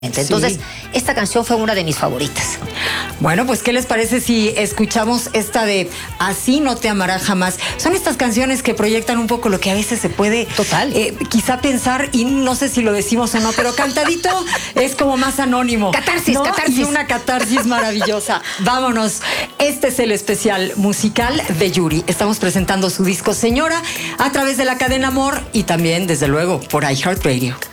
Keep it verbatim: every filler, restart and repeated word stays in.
Entonces, sí. esta canción fue una de mis favoritas. Bueno, pues, ¿qué les parece si escuchamos esta de Así no te amará jamás? Son estas canciones que proyectan un poco lo que a veces se puede... Total. Eh, quizá pensar, y no sé si lo decimos o no, pero cantadito es como más anónimo. Catarsis, ¿no? catarsis. Y una catarsis maravillosa. Vámonos. Este es el especial musical de Yuri. Estamos presentando su disco Señora a través de la cadena Amor y también, desde luego, por iHeartRadio.